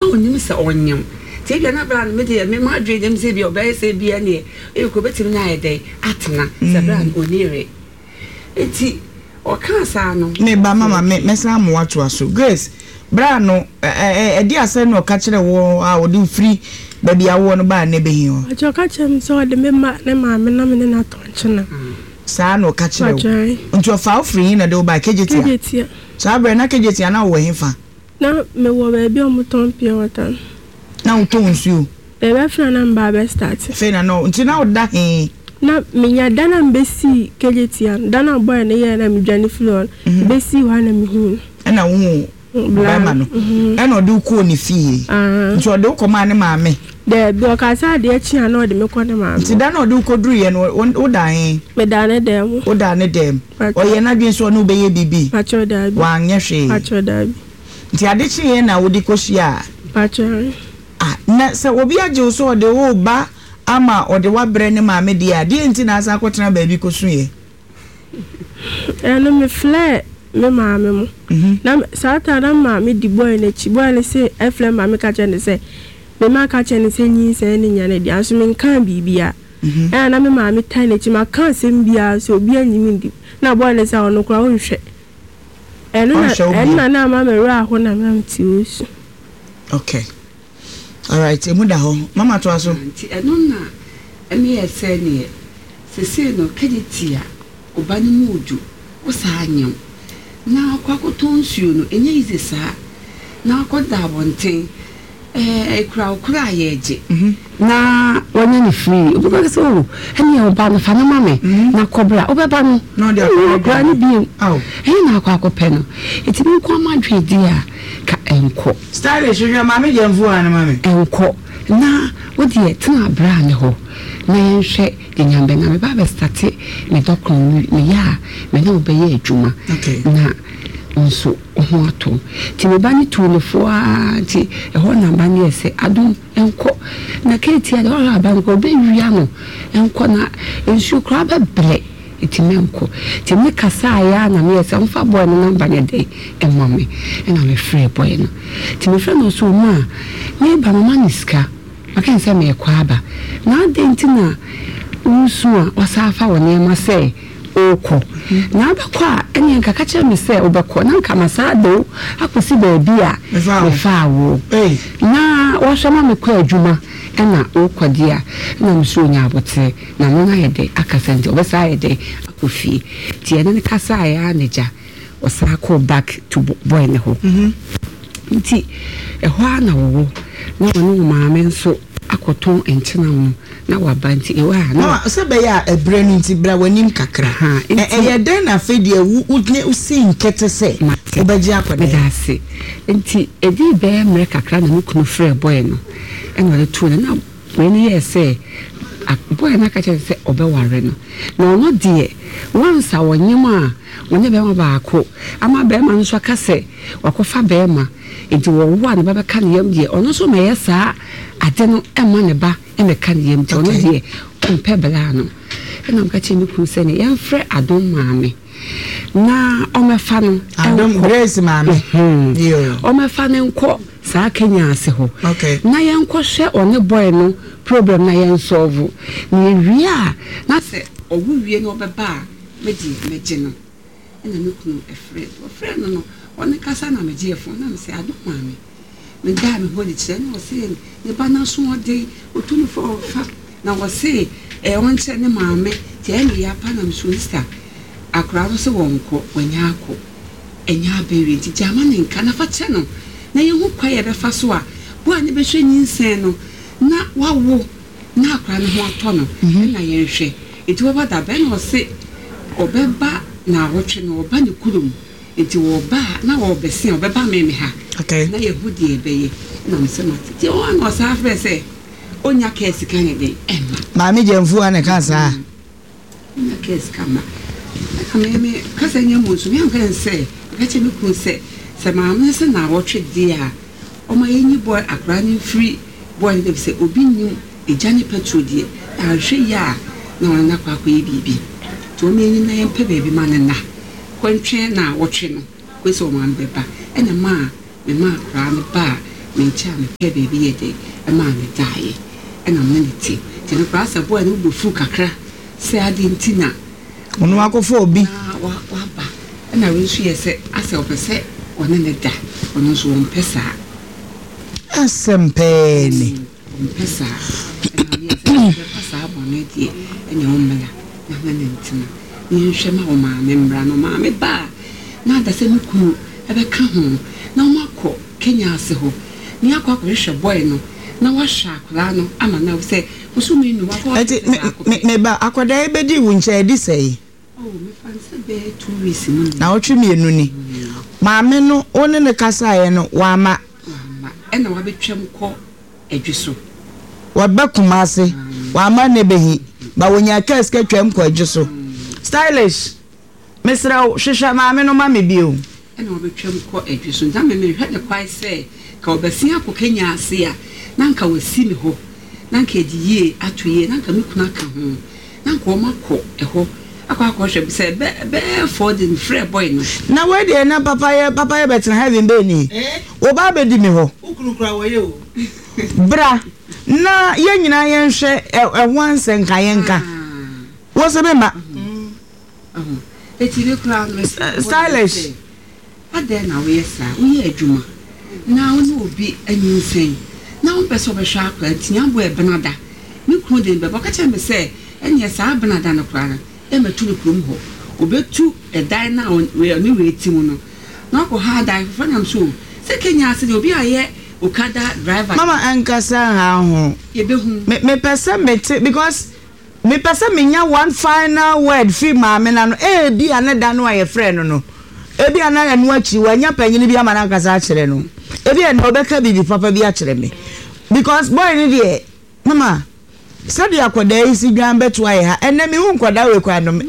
onim se onyam te bia na brand me de me ma dwe dem se bia obey se bia ne e ko betim na yede atena se brand onire eti o kan sa no me ba mama me mesra mo wato aso Grace bra no edi ase no ka kire wo a odi free baby awo no ba ne be hi o ajo ka chem so de me ma ne ma me na me na tonchena sa no ka kire wo nti o fa free na de o ba kejetia sa bra na kejetia na wo hi fa na me wo baby o mo ton pia wata na o ton nsuo be be fra na mba be start fe na no nti na o da he na minya dana mbesi kejetia dana boy ne ye na me dwane floor besi wa na me hu na wo ba ma no na odi ko ni fie nti odi ko ma ne maame de bi o ka sa de chi ana odi me ko ne maame nti dana odi ko duru ye no o da he me da ne dem o da ne dem o ye na dwen so no be ye bibi pacho da bi wa anye hwe pacho da bi nti ade chi ye na odi ko hia pacho na se obi age so odi wo ba ama odi wa bre ne maame dia de nti na asa akotena ba bi ko so ye no me fle me maame mo na sata na maame di boy na chi boy ne se efle maame ka chene se me ma ka chene se nyi se ne nya ne dia so me kan bibia na me maame tai ne chi ma kan se mbia so obi anyimi ndi na boy ne se ono kura wo hwe na na mama ra ho na mam ti osu okay all right emu da ho mama to aso nti eno na emi ese ne se no kejitia obani mu odu wo sa anyam na akwakoto nsuo no enye ize saa na akoda abonten kura yeje na wonya ni free obuka se o eni oba no fa na mame na kobra obeba no no de akwa ni bi na akwakope no eti bi kwa madwe dia ka enko stylish you mame je mvu ana mame enko na wodi tena bra ne ho na yenhwe de nyambe na me ba be start me dokon me ya me na obeye adwuma na nso ho ato ti me ba ni tulefo a ti ho na ba ni ese adum enko na keti ya de ho ba nko be wia no enko na ensu kra ba bre eti menko ti me kasa ya na me ese mfa boy no namba ne de emame na me free boy no ti me free no so ma me ba mama niska aka se me kwa ba na de ntina nsu a wasafa woni ma se oko na abakwa eni nka ka kire me se obekọ na nka masado akosi baabi a me fa wo na wo hwema me kwa adwuma na okwadi na mso nya abote na no na yede akasente obesa yede akofi tie ne kasa ya neja osako back to boy ne ho nti ehwa na wo na no maame nso akoton enchena mu na wabanti ewa na se be ya ebrenu nti bra wanim kakra ye den na fedi ewu udne usi nkete se obaji akwada dase nti edi be mre kakra na mukunu frɛ boy no ena le tu na weni yese boy na ka che se obeware no na ono de wansa wonyema wonye be ma baako ama be ma nso aka se wakofa be ma enti wo wa ne ba ka ne yam de ono so me yesa ade no ema ne ba eme ka ne yam de ono de ompe bela no ena mka che mi ku se ne yemfre adom maame na omefa no adom Grace maame yo omefa ne nko saa Kenya ase ho okay na yenko hwe one boy no problem na yen solve na ewia na se owu wie no obeba meji no ena me kunu efre no one kasa na meji efo na me se adom maame me da me ho di kire na o se ne ba na so ode otunu fo fa na wo se won che ne maame ti eni ya pa na me so sister akra so wonko wanya akọ enya bere ti jama ne nka na fa che no na yehu kwa ye be fa so a bo ani be hwe nyinsen no na wawo na akra ne ho ato no na ye hwe eti wo ba da be no se obeba na wotwe no oba ne kurum eti wo ba na wo bese obeba me ha okay na ye hudi ebeye na me se mate ti o na sa afre se onya kesi kan de emma maame je mfu ane ka sa na kesi kama me kasa nya mo so me an kan se ka che me kun se maame se na wotwe dia o ma yenyi boy akra ni free boy de se obi nyu ejane petrol die a hwe ya na na kwa kwa bibi to me yin na yen pe baby man na kwantwe na wotwe no kwese o man beba ena ma me ma akra ne ba mencha me pe baby ye de e ma me dae e na me nti ti no prasa boy no bu fu kakra se ade ntina ono akofo obi wa ba e na we nsu ye se ase opese one ne da ono so on pesa asempeni pesa e na ye se pesa abone die e ne o mela na me ntina ni hwe ma o ma me mbra no ma me ba na da se me kunu e be ka ho na o makọ Kenya ase ho ni akọ hwe boy no na wa sha akra no ama na se usumi nu akọ me ba akoda e be di wu nche di sei me fanse be 2 weeks mu na o twemi enu ni maame no one ne kasa ye no wa ma e na wa betwem kọ adwiso wa ba kumase wa ma ne behi ba wonya kaska twem kọ adwiso stylish mesra hwehwa maame no ma me bio e na wa betwem kọ adwiso nda me hwe de kwai se ka obasia akọ Kenya ase a nanka wasi me ho nanka ediye atoye nanka mekuna ka ho nanka o makọ eho akwa hwe se be for the free boy no na we dey na papa ye betin heaven be ni o ba be di me ho ukunukura wo ye o bra na ye nyina ye nhwe once nka ye nka wo se be ma eti be kura no stylish ade na we sa we adwuma na wo obi anyinsen na wo pese obehwa akwa tinya bo e benada me kunu de be baka chembe se enye sa benada no kura e metu no krum ho obetu e dan na we ni we timu no na ko ha dan fo nam so se Kenya ase de obi aye okada driver mama ankasa ha ho ye be hu me pese mete because me pese menya one final word fi maame na no e bi anada no aye friend no e bi anaya no achi wanya panyini bi amana ankasa a kire no e bi en obeka bibi papa bi a kire me because boy ni de mama sadi akoda isi dwan beto aye ha enne me hu nkoda we kwa no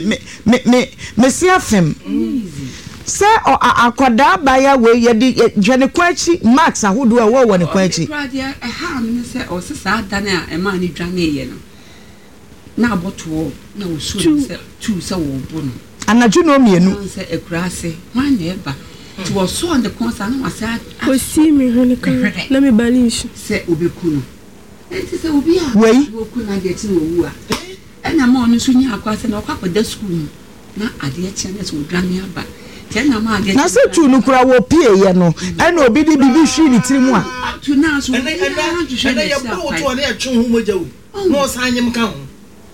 me si afem se akoda baya we ye di dwane kwachi max ahodo a wo ne kwachi ha me se o se sa dan a e ma ni dwane ye no na aboto na wo so se tu se wo bo no anaju no mienu se ekurase wan na eba ti wo so on the concert na wasa o si mi hone kan na me banish se obeku no enti se obi a wei oku na de ti wo wu a ena ma onu so nya akwase na okwa da school na ade eche na so dwane aba tena ma ade na se tu no kura wo pie ye no ena obi di bibi hwi ni tiri mu a tu na so ena ya bo to na atwe hu mogya wo no sanyem ka ho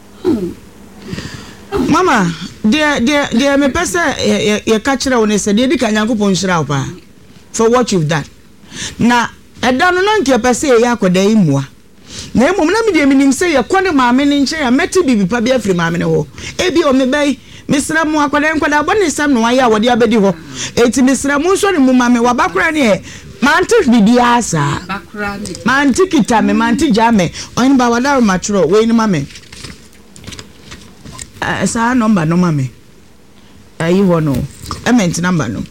mama de me pese ye ka kire wo ne se de di ka Nyankopon hira wo pa for what you've done na eda no na nke pese ye akoda imua na emom na me de minim se ye kone maame ne nche ya meti bibi pa bia firi maame ne ho ebi o me bai misra mu akoda nkoda bone sam no aya wode abedi ho eti misra mu so ne mu maame wa bakora ne manti bibi asa bakora ne manti kitame manti jame on ba wada matro we ni mame sa number no mame ayi ho no ement number no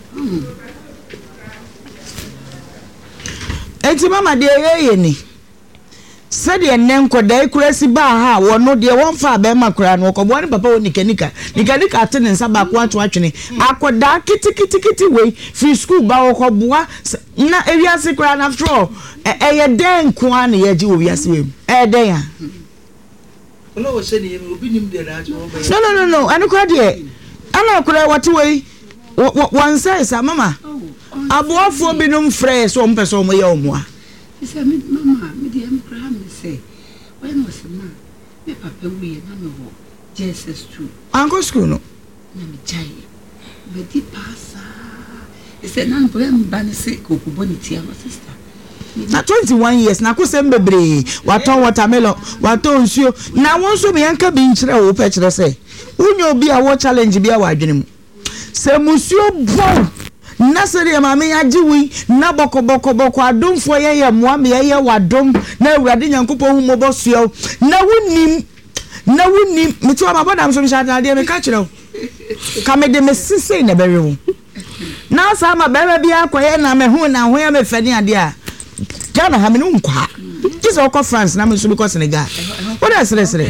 enti mama de ye ni said ye nenkoda ikurasi ba ha wono de won fa be makura no ko bo ne papa woni kanika atene nsa ba ko ato atwene akoda kiti we free school ba wo ko boa na ewiase kura na after all ye den ko an ye ji owiase we den ya no we say ni obi nim de ra jo no anu kura de ana kura wati we one say sa mama aboafo binum frɛ so mpɛso mo yɛ omoa se me mama me de am kra me se when was ma me papa we na me ho JSS2 anko school no na me chai me di pasa se nan problem ba ne se ko boniti am sister na 21 years na ko sem bebre waton watermelon waton nsuo na won so me yanka bi nkyerɛ wo pɛ kyerɛ sɛ unyo obi a wo challenge bi a wa adwene mu se musuo bon nasere maame ajiwi na boko adomfo ye moa me ye wadom na awurade Nyankopɔn hu mobo suo na wunim meti wa mabodam so mshata de me ka kyerɛ ka me de me sisi na bɛwe wo na sa ma bɛba bia akoye na me hu na ho ya me fani ade a Ghana ha me no nkwa kisa okɔ France na me so because Senegal what is sere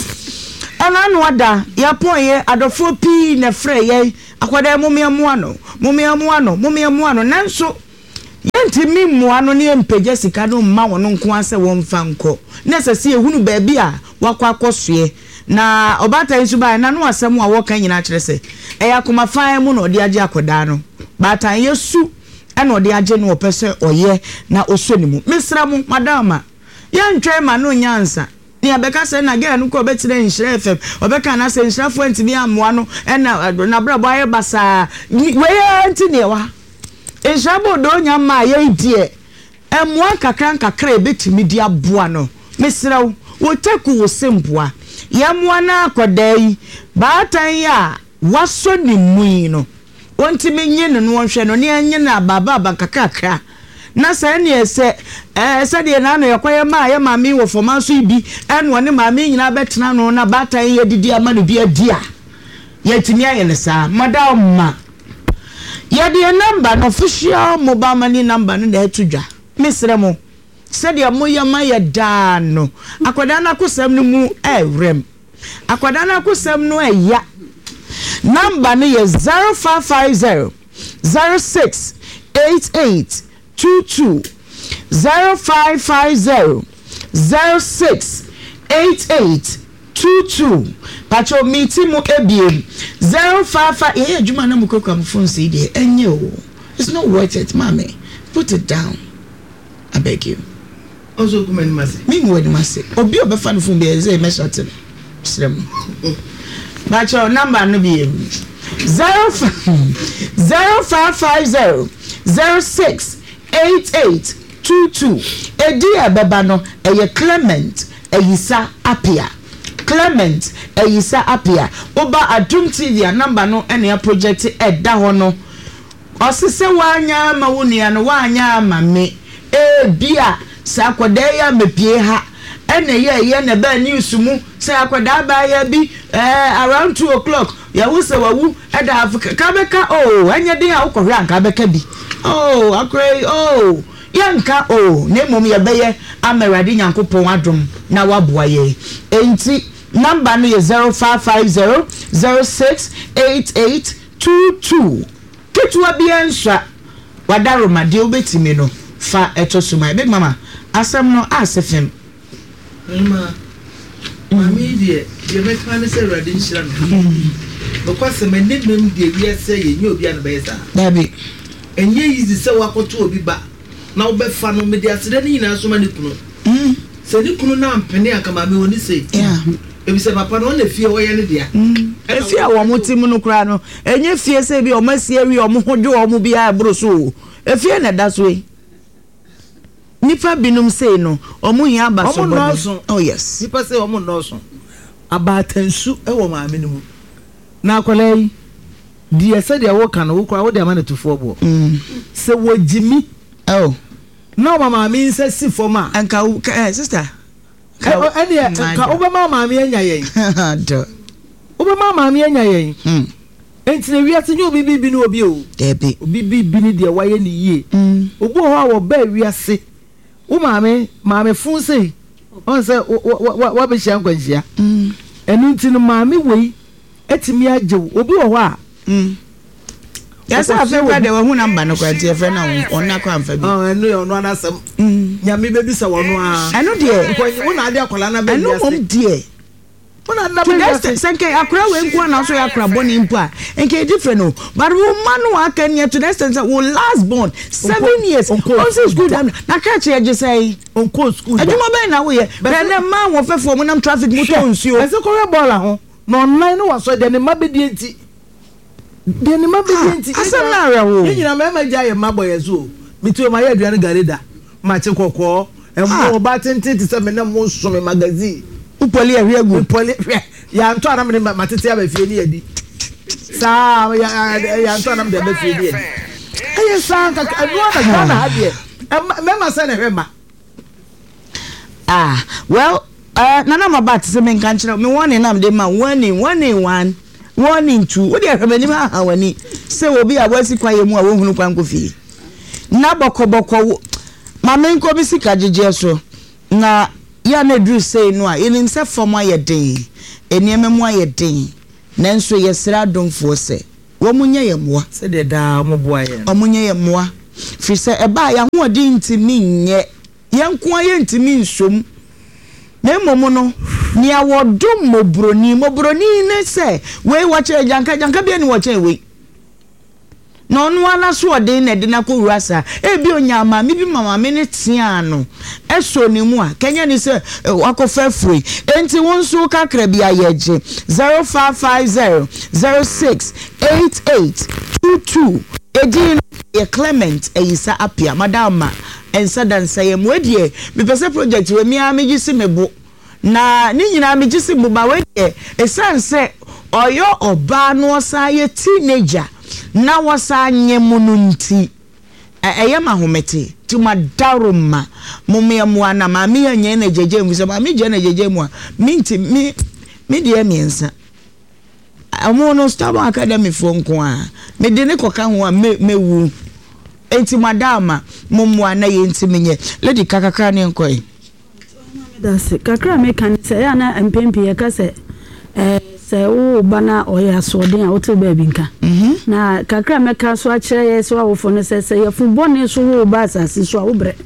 ana no ada ya pon ye adofo pi na frɛ ye akwada mu me mu ano momeamuano nanso yenti mi muano ne empege sika no mma wono nko ase won fa nko na sese ehunu ba bia wakwa akosoe na obata nsu ba na no asem a woka nyina kire se eya koma fan mu no de age akoda no bata yesu ena ode age no opese oye na osoni mu misra mu madama ya ntwe ma no nyansa ni abeka se na gya no ko betire nhire fm obeka na se nhira fo ntimi amoa no ena na brabo aye basa we anti ne wa enshabo do nyama ye die emoa kakra betimi di aboa no misra wo teku wo semboa yamwa na akodai baatan ya waso ni mui no ontimi nye no wonhwe no ne anye na baba kakakra na sa ne ese de na no yakoye ma ya mami wo foma so ibi eno ne mami nyina betena no na baatan ya didi ama no bi adia yetimi aye ne sa madam ma ya de number no official mobile money number no da etudwa misre mo said ya moya maya dano akwadana kusem no mu rem akwadana kusem no ya number no ye 0550 0688 22 0550 0688 22 pacho meeting mu ebiem 055 yeah juma na mukoko am phone say dey enye o it's not worth it mommy put it down I beg you also come and must me mo ni must obi obefa no phone be e me shorten srem pacho number no be 0550 0688 22 edia beba no eye Clement eyisa apia Clement eyisa apia oba Adum TV a number no ene project eda ho no osise wanya ma wonia no wanya ma me bia sa kwada ya mepie ha ene ye na ba news mu sa kwada ba ya bi around 2 o'clock ya wuse wawu eda Africa kabeka anya de a ukohwe anka beka bi akrai yanka ne mom ye beye amerade nyankopon adom na waboa ye enti number no ye 0550 068822 ketwa bia nswa wadaroma de obetimi no fa etosuma big mama asem no asefem mami de ye meka ne se rade nshira no because me nibem de wi ese ye nyi obi an be sa dabi enye yizi se wakoto obi ba na obefa no me de asede ni nyina so ma ne kunu se ni kunu na mpene aka mami woni se ebi se papa no na fie wo ye ne dia efie wo motim no kura no enye fie se bi o masie wi o mo hojo o mo bia abro so efie na da so e nipa binum say no o mo hia ba so oh yes nipa say o mo no so abatansu e wo maame no mu na akolai die se de wo kan wo kura wo de amane tufo bo se wo jimi no mama mi se si foma anka sister ka oba mama mi anya yen do oba mama mi anya yen enti na wiase nyo bibi no obi o debi bibi ni de waye ni yie obu ho a wo ba wiase wo maame fun sei on se wa be hia nkwanhia enu nti no maame wei etimi ajew obi ho a yes I feel where they were number no kwati e fe na onna kwa amfa bi enu ye ono anasem nyame bebi se wono a enu de wo na ade akola na be enu mom de wona na be senke akra we nko na so yakra boni mpo a enke different no but woman no aka near to the sense will last born 7 years also school time na catch you say onko school aduma be na we be na ma wo fefo mo nam traffic motor nsuo ese ko ball ho no online no waso de ne ma be die nti de ne ma be die nti asamara wo nyina ma ma gya ye ma boye so mitu ma ye aduane gareda ma che kokko mo ba tenten ti se me na mo so me magazine upoli ehwegu upoli ya nto anam ne matete abafie ni yadi sa ya nto anam de abafie ni yadi aye sa ka adua na hade mema se ne hwema well nana mabat se men kan kire me one nam de ma one two wo de hwema ni ma ha wani se obi a wasi kwaye mu a wo hunu kwan kofi na bokoboko ma men ko bi sika jeje so na ya na dru say no a enim se form aye den enieme mu aye den nanso yesra domfo se wo munye ye moa se de da mo boa ye omunye ye moa fi se eba ya ho odi ntimi nye yenko aye ntimi nsom na momo no ni awodom mobroni ne se we wache janka bia ni wache we no no ana so ode na de na ko ruasa e bi onyama mi bi mama me ne tia no eso ni mu a kenya ni se wakofa free enti wonso kakra bia yeje 0550 068822 edi ye Clement eyisa apia madama ensa dansa ye modie me pese project we mi amegisi mebo na ni nyina amegisi mbo we de esanse oyo oba no osa ye teenager na wasa nyemu nti eye mahomete ti madaroma momemu ana ma me anye na jeje mu se ma me je na jeje mu a minti me de miensa amono Starboy Academy fo nko a me de ne koka ho a mewu enti madama momu ana ye enti menye lady kakaka ne nkoi that's kakra me kan say ana mpempi ye ka say se wo bana oya soden a wote ba bi nka na kakra me ka so a kire ye so awofo no se ye football so wo ba asase so a wo bre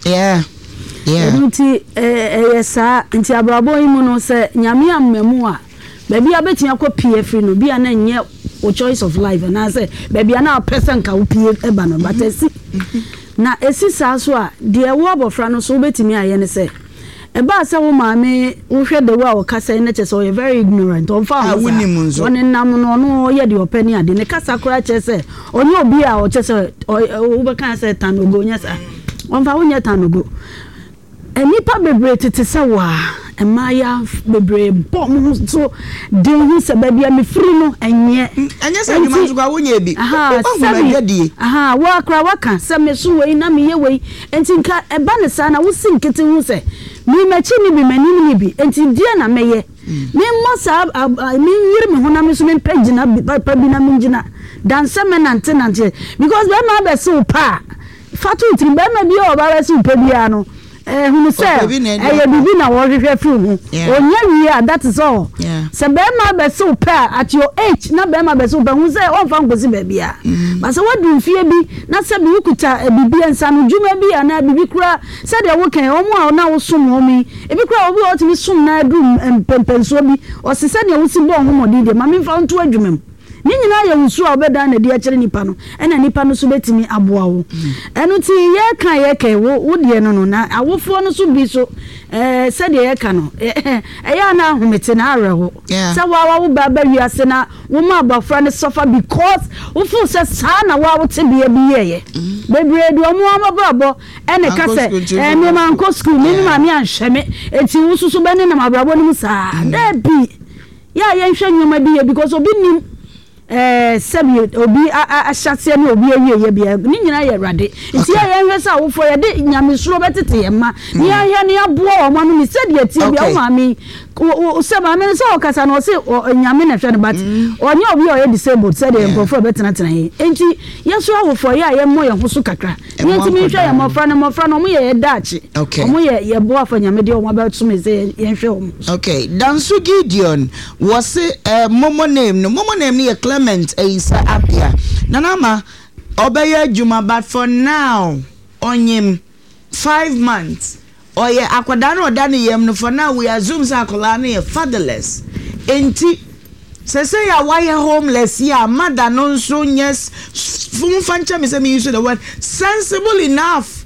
nti sa nti abrabo yi mu no se nyame amemu a baby abeti akopie free no bia na nye o choice of life na say baby na person ka opie eba no but esi na esi sa so a de wo abofra no so betimi aye ne say eba say wo maame wo hwe de wo a wo kasa ne che say very ignorant on fa woni nam no no ye de opani ade ne kasa kora che say onye obi a o che say wo be kan say tanogo nya sa on fa wo nya tanogo enipa bebre tete say wa emaya bebre bom so de hu se babia me free no enye se dwuma so kwa wonya bi wo akra waka se me so we na me ye we enti nka eba ne sa na wo sinkete hu se mi machi ni bi manim ni bi enti die na meye me mo sa mi yiri me hona me so me page na pa bi na me ngina dan se me nante because be ma be so pa fatu tri be ma bi o ba we so pa bia no hunu se bibi na wo hwehwe fru hu onya wi that is all se be ma be so pa at your age na be ma be so pa hu se o fa ngosi ba bia ba se wadu fie bi na se bi ukuta bibi ensa no djuma bi ana bibi kura se de wo kan o mu a na wo sum ho mi ebi kura obi o timi sum na adu pempenso bi o se se ne wo si bo ho modi de ma me fa nto adwumem ni nyina ye nsu a obeda na de akere nipa no ena nipa no so betimi aboa wo enu ti ye kan ye kai wo de no na awofo no so bi so se de ye kan no ya na ahomete na areho se wa wo ba wiase na wo ma abafra ne suffer because wo fu se sa na wa wo te bia bi ye bebre do mo amababo ene ka se me man ko school me ma me anhweme enti wo susu be ne na mabrabo no sa da bi ya ye nhwe nyoma bi ye because obi nim sebi obi ahyase na obi awie bia ni nyina ye rade nti ya hwesa wofo ye de nyamesuro betete ye ma ni ahia ni aboa o ma no mi sedi atie bia o ma mi o se ma me so o kasa no se nyame na hwe ne but onye obi o ye disabled sedi nkofo betena tena ye nti yeso awofo ye mo ye hoso kakra ni nti mi hwe ye mofra no mo ye dachi mo ye boa fa nyame de o ma betume se ye hwe o okay Dansu Gideon was momo name ni ye Clement Eyisa Apia nanama obeye adwuma but for now onyem 5 months oye akwada na oda ne yem no for now we assume say akola na fatherless enti say ya why homeless ya mother no so yes fun fancha me say me use the word sensible enough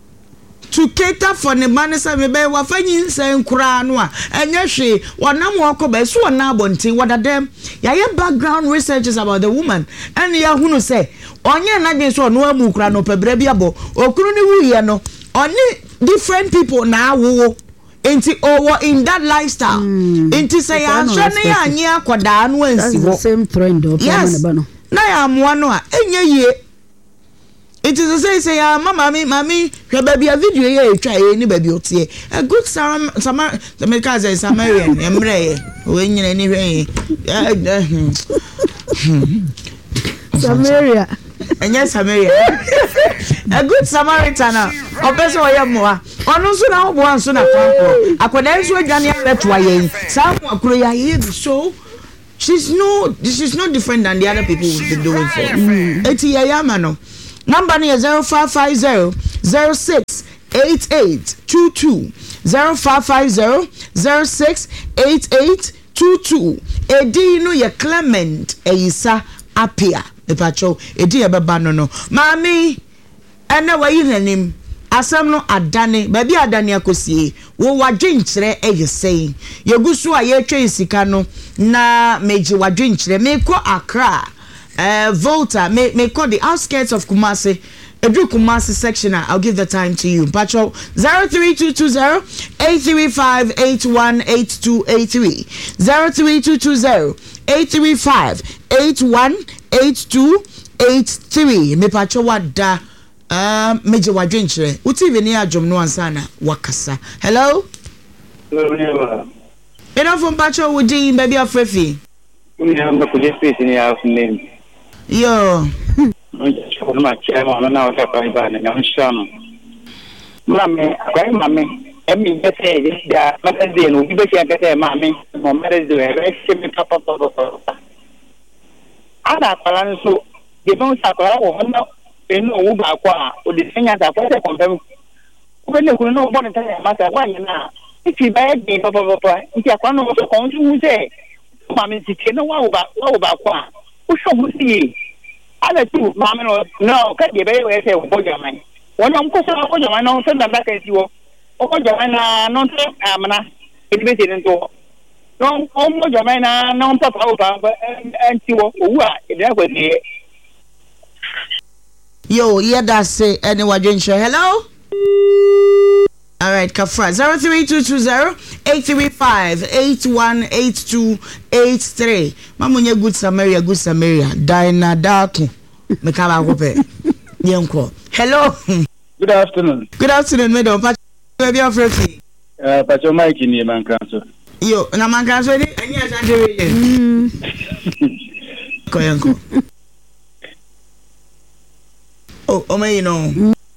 to cater for the man say me be wa fanyin say nkura no a enye hwe wonam wakoba so wona abontin wada dem ya background researches about the woman and ya hunu say onye na gbe so no amu kura no pebra bi abo okuru ni wuye no oni different people na awo enti owo in that lifestyle enti say ya hwe ne ya anye akoda no ansi wo same trend of na ya amoa no a enye ye. It is to say mama mami hwe baby a video ye twa ye ni baby otie a good Samaritan the make say Samaritan emre we nyina ni hwe Samaria enya Samaria a good Samaritan obeso oye moa onu so na obo anso na kwanko akoda nso adwane abetwa ye sam akuro ya ye so she's no different than the other people we've been doing for. Eti yamano. Number is 0550 06 8822 0550 06 8822. Edi no ye Clement Eyisa Apia Epacho edi ye beba no mami ene wayi nanim asam no adane ba bi adane akosie wo wadwenkyere eyesei yegusu a ye twa sika no na meji wadwenkyere me ko Accra Volta me call the outskirts of Kumasi. Edu Kumasi section. I'll give the time to you. Patrol 03220 835 818283 03220 835 818283. Me patrol wada meje wadwenkyere. Uti veni adwom no ansana wakasa. Hello? Hello. Eno from patrol wudi baby afrefi. We have the police station in our name. Yo. My chairman now have by the young son. Mammy, grandmammy, I mean, better that Mother Dean will be better, mammy, or Mother do a very simple papa. Other parents who don't suffer or not in Uba or the singers are better from them. When you know one matter one now. If you beg me, papa, if you can't also come to say, Mammy, you know what about one. Who shall see? Other two, Mammy, no, can't be very well say, Bojaman. One of course, Bojaman, no, send them back at you. Oh, Bojaman, non amana, it was in door. No, oh, Bojaman, non papa, and you who are that was here. Yo, yeah, that's say anyone drink show. Hello? All right, Kafra 03220 835 818283. Mamunye good Samaria. Dina Daku. Mekaba hope. Yenko. Hello. Good afternoon. Good afternoon, madam. Baby of Refi. Pacho Mike in man cancer. Yo, na man cancer ni ani asante we. Koyanko. Oh, may you know.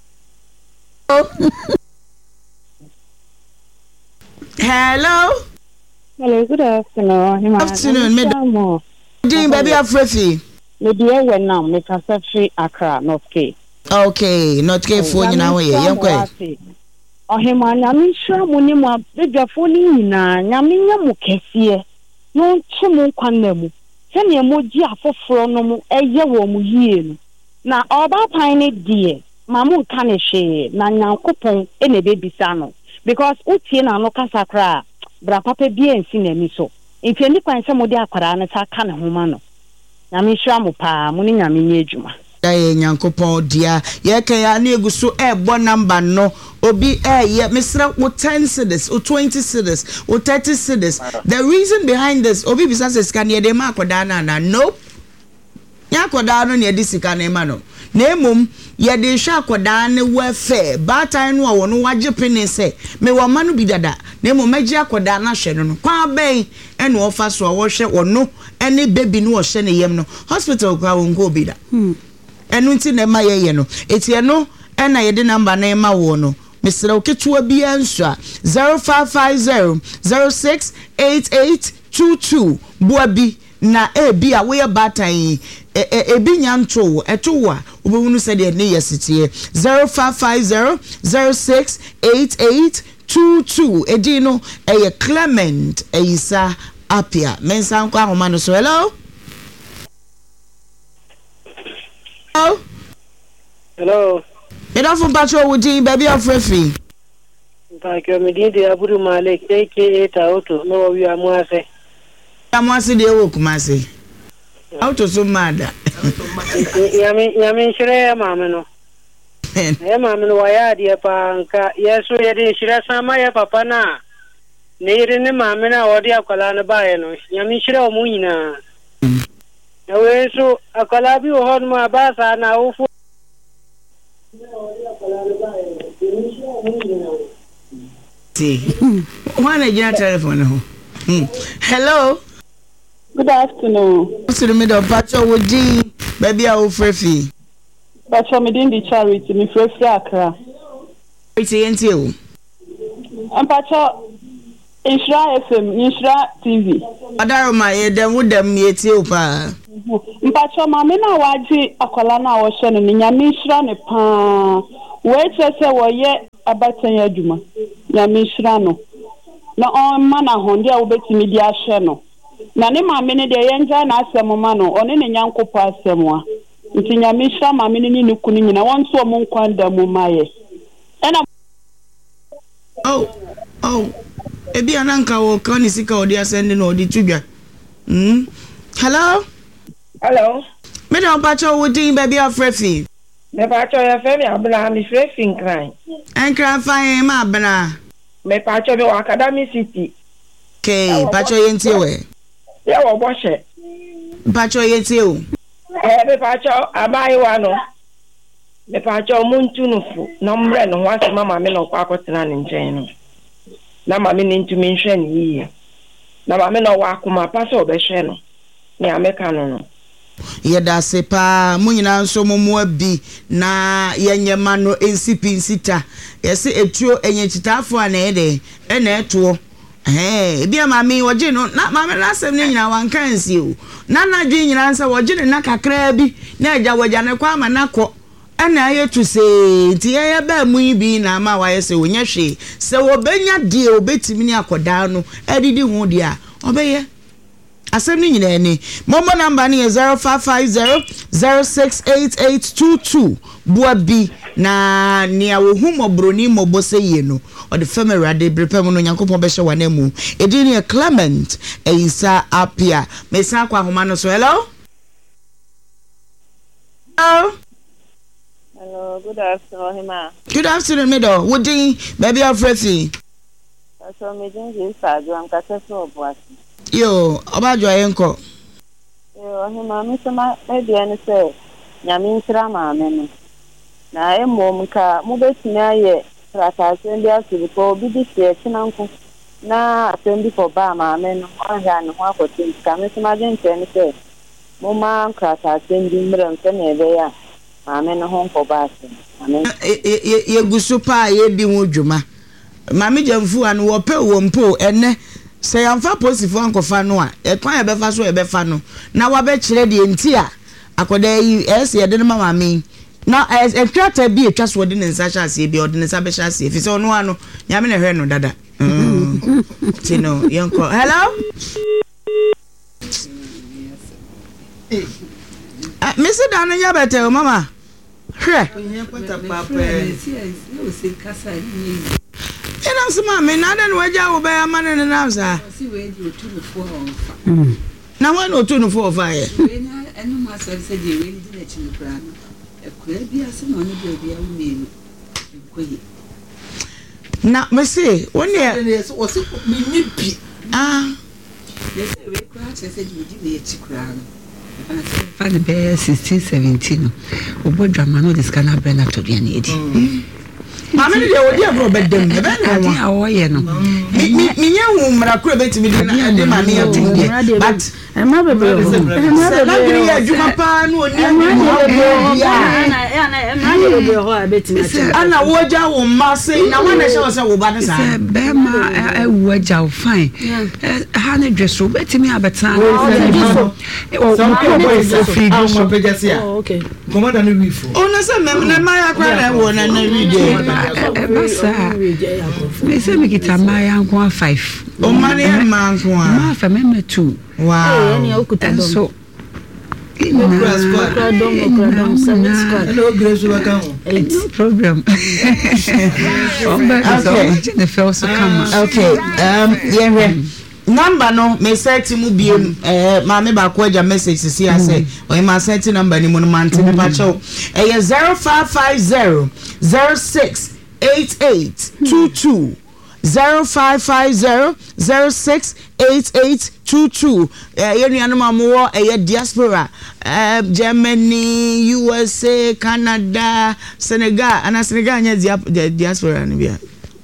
Hello. Hello, good afternoon. Good afternoon, madam. Dean, baby of Refi. Maybe I went now, make a free Accra, North Cape. Okay, North Cape phone now here. Oh, him, I'm sure Munima, the phone na Yaminya Mukesie. No chimu kwanemu. Send your moji for frono, a year womu yin. Na oba pine dear, Mamu Kaneshe, Nanya coupon, any baby sano. Because Utina no Casacra, Brapapa bien sine so. If you need some of the Aquarana, Sakana Humano. Namishamu pa muni nyami ejuma Daye nyankopon dia ye kan ya na eguso ebo number no obi ye misra wo 10 cedis or 20 cedis or 30 cedis. The reason behind this obi bisa se scan ye de ma akoda na no nya akoda no ne de sika na ma no na emom ye de hwa akoda ne wefe batan no wo no wage pene se me wo ma no bi dada na emom magi akoda na hwe no kwa ben ene wo fa so wo hwe wo no ene baby no wo hwe ne yem no hospital kwa wo ngo bi da enu nti na ma ye no etie no ena ye de number na ma wo no Mr. Oketua bi answa 0550 06 8822 buabi na ebi a we batan ebi nyanto etowa obewunu se de ne yesitie 0550 06 8822 edino eye Clement Eyisa Apia mensa nkwa homa no so. Hello. Hello. Enough from Patrol with Dean, baby of Refi. Thank you, Medina Abu Malik, aka Tauto. No, we are Mwase. I'm Mwase de Okumase. Auto so mad. Yamin Shire Mamano. Mamano, why dear Panka? Yes, we had in Shira Samaya Papana. Near the Mamma or the Akalana Bayano. Yamin Shira Muina. Away so a Calabi or my basa now. See, one again telephone. Hello. Good afternoon. What's the middle of Pacho with G? Baby, I will free. Pacho, me didn't the charity, me free Accra. It's until. And Pacho, Insura FM, Insura TV. Adaroma ye dem wo dem ye tie o pa. Mpacho mama na waji akola na wo hye no nyame insura ne pa. We chese wo ye abatan adwuma. Nyame insura no. Na on mana honde a wo betimi di ahye no. Na ne mama ne de yenja na asem ma no, one ne nyankopo asem a. Nti nyame insura mama ne ni kunu nyina won so mo nkwanda mu maye. Ena Oh. Ebi ananka wo kan sika odi asende no odi tudwa. Hello? Me don pacho wo din baby of Frefi. Me pacho ya fe me abla mi Frefi nkran. Nkran fine ma abna. Me pacho be Academy City. Okay, pacho yentie we. Ya wo boshe. Pacho yentie o. Me pacho abai wa no. Me pacho muntu nufu. No mre no ho asema ma me no kwa akotena ne nchen no. Na mama ni ntumi nhwe ne yi na mama na wa akoma pa so obehwe no ne ameka no yeda sepa munyina nso momo abi na yenyema no ensipi nsita yesi etuo enyechitafo a na ede na eto bia mama woje no na mama na asem ne nyina wankansi o na dwi nyina nsa woje ne na kakra bi na agya wagya ne kwa ma nakọ ana ayetu se ti ye ba mu bi na ma wa yese wonya hwe se wo benya die obetimi ni akoda no edidi hu dia obeye asem ni nyina ni momo number ni 0550068822 buabi na nia wo hu mobroni mobose ye no o de femerade brepem no nyankopon be hye wanemu edini e Clement Eisa Apia mesa kwa homa no so hello. Hello, good afternoon, Hima. Good afternoon, Mido. Woody, baby of Frefi. So, me is I'm Cassio Boissy. Yo, about your uncle. Yo, Hima, Mr. Maybe I say, Yamin Trama, men. Now, I'm Momka, Mubet, Rata, send us to the poor BDC, Uncle. Now, attend for Bama, men, one hand, one for things, come to my gentle and say, Mama, Crata, sending them, send there. Mama no home for bathing. Ye gusupa ye di wodwuma. Mama jamfu an wo pe wo mpo ene se yamfa posifo ankofa no a e kwan e befa so e befa no na wa be kire de enti a akoda yi ese ye de no mama mi na e twata bi e twa so de ne nsa sha ase bi o de ne nsa be sha ase fi se ono ano nyame na hwe no dada tino yonko hello Mr. Dano ya bete o mama hwe ina sima me na den waja wo be amane ne na sa na wa no tu no for fire enu ma so se de we ndi na chi kra no e kra bia se no ne bia wo me koyi na me se woni e o se mi bi ye se we kra se de we chi kra no fa de be 16 17 obo drama no this kana brand to dia ne edi mama ne de odi afro bedem e be na wa awo ye no mi nya hu mra kro betimi de na de mama ya tu de but Emma bebe na giri ya juma pa no oni ana woja wo mase na wana sha wo se wo ba ne sa be ma e woja wo fine ha ne dweso betimi abeta okay commander no we for ona se me ma ya kwa na wo na video basa me se me kita ma ya nko 5 o mani ma nko a ma fa me 2 wow any okutadom so no problem okay yeah number no me set mu biem mama ba ko aja message si ase o ma set number ni mo man tin pa cho 0550 068822 0550 068822 yenuanum amowo diaspora Germany, USA, Canada, Senegal and Senegal nya diaspora ni bia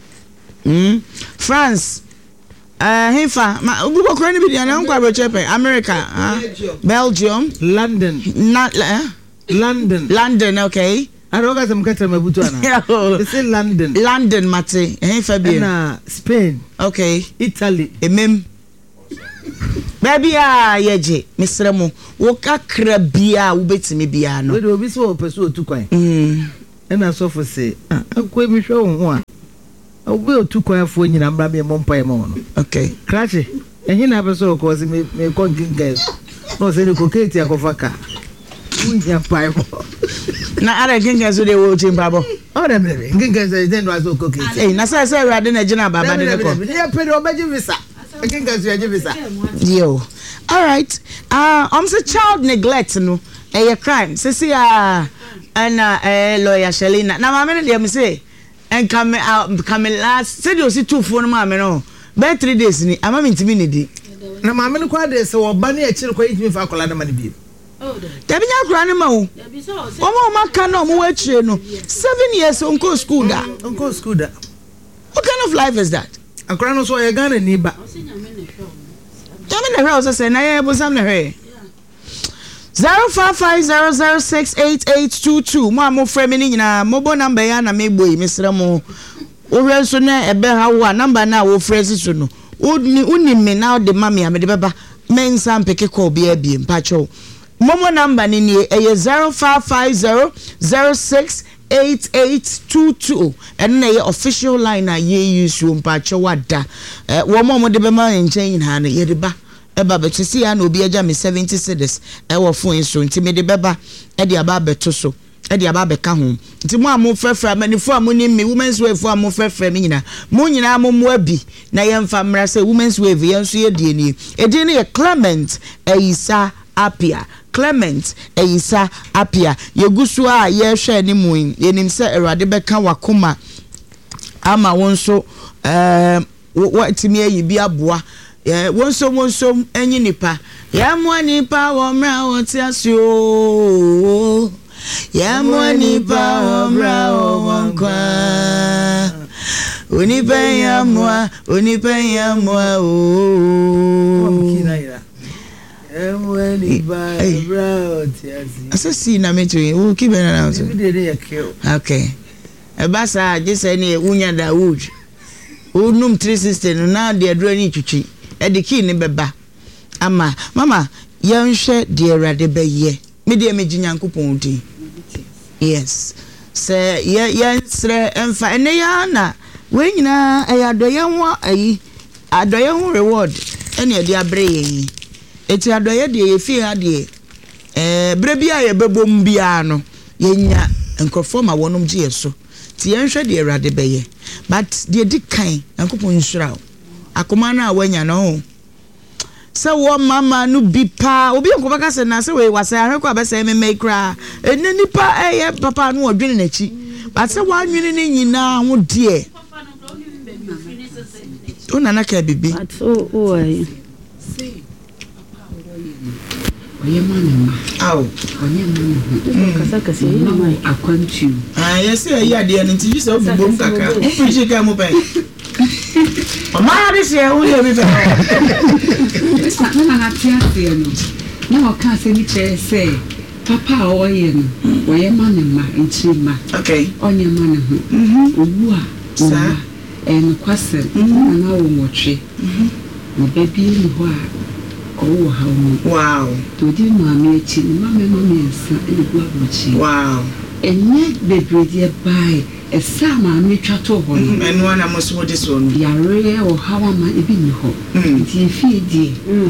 France Hefa ubuko ko ni bia na nkwa chepe America Belgium London London okay Aroga some katra mabutu ana. They say London. London mate. Fabian. Na Spain. Okay. Italy. Emem. Baby yeje Mr. Mo. Wo kakra bia wo betimi bia no. We do obi so person otu kwan. Na so for say, akwa mi hwe wo ho a. Obi otu kwan afo nyina mbra me mompa e mo no. Okay. Krache. Enyi na person ko se me konkinga. No say ko keti akofaka. Unya pai mo. Na ara ginga so de wo chimba bo. O de me. Ginga say den wa so ko keti. Eh na say rade na gina baba de ko. Ya pe do baji visa. Ginga so ya visa. Yo. All right. Say child neglect no. A crime. Sisi and lawyer Shelina. Na mama na dem say and come last. Say you see 2 phone mama no. By 3 days ni ama mintimi ni di. Na mama no kwa de se wo ba na e chire kwa yitimi fa akola na ma ni bi. Dabi nya kura ne ma wo. Omo ma ka na omo wa chire no. 7 years onko school da. Onko school da. What kind of life is that? Akura no so ye Ghana ni ba. Tell me the house say na ye bosam na hwe. 0550068822 mo frame ni nyina mobile number ya na meboyi Mr. Mo. Wo so na ebe ha wo number na wo phrase so no. Uni me now the mommy am de baba men sam peke ko bia bia mpacho. Momo number ni 0550068822 and na official line na ye use mpacho wada. Wo mo de be ma enchen ha na ye de ba eba betisi ya na obi aja me 70 cedis e wo phone so ntime de beba e de aba beto so e de aba beka ho nti mo amo frefra manifo amoni me women's wave fo amo frefra me nyina mo nyina amo abi na ye mfa mra se women's wave ye nso ye die ni e die ni ye Clement Eyisa Apia Clement Eyisa Apia ye gusu a ye hwe ni mu yenim se Erade beka wakoma ama wonso watimi ayi bi aboa wonso enyi nipa ya mo nipa wo mra wo ti asio ya mo nipa wo mra wo wonkwa onipa ya mo asasi na metu wo ki bena na so okay ebasa jese ni unya Dawood unum 360 no na de adro ni twitwi ediki ni beba ama mama yanhwe de Erade beye me de meginyankopon ti yes se yansre emfa ene ya na we nyina ayadoye ho ayi adoye ho reward ene de abre yi eti adoye de ye fi ha de bre bia ye bebom bia no yenya enkrofo ma wonom gye so ti yanhwe de Erade beye but de dikan yankopon nshura akoma na wanya no se wo mama no bipa obi enko baka se na se we wasa ahwekwa besa me mekra ene nipa eye papa no odwene na chi but se wa nwene ni nyina ho de ona na ka bibi oye mama aw onye mama kasa mama akwantu yes ya de en ti so bom kaka o fi ka mo pe mama disi e wo ye bi fe na na tia no na o ka se ni che se papa oye no oye mama nchima okay onye mama ho owu a sa en kwase na wo motwe mo baby ni ho a oh wow to di mama echi mama ensa e go abuchi wow enye bebrede bai esa mama twato ho no enu ana mo so de so no yare o hawa ma ebi ni ho ti fi di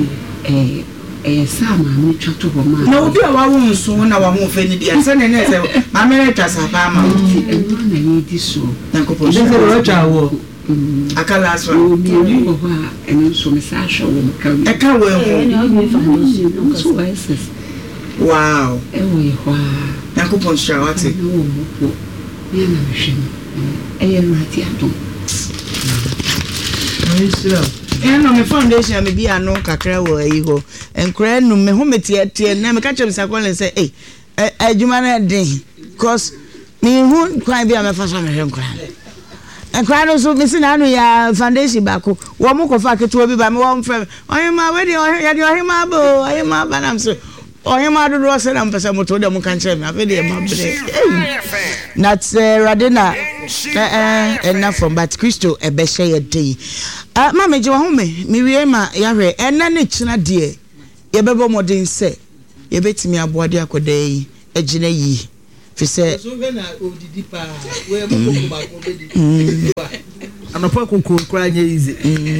esa mama twato ho ma na obi a wa wo nso na wa mo fe ni dia se ne ne se mama re twa sa pa ma enu ana ni di so na ko po se ro twa wo akala so obi ni ho a enu so me sa hwe wo kan e ka wo ho so ss wow e wo ho na ko po sha wati ya na hwe e ye rati atom no me foundation me bia no kakra wo ayi ho enkra nu me ho metie na me ka chem sakole say adwuma na den cause me hu kwan bia me fa so me hwe enkra no so me si na no ya foundation bako wo mo ko fa keto bi ba me wo mfrem oyin ma we de ya de oyin ma bo oyin ma ba na so Oyema do do say na mpesa moto de mo kan che me afi de ma bre not radina enough from but Christo e be share day mama je wa ho me wie ma ya hwe ena ne kina de ye bebo modern say ye betimi aboade akoda yi agina yi fi say so ve na odidi pa we mo ko ba ko bedi anopa ko kra nya easy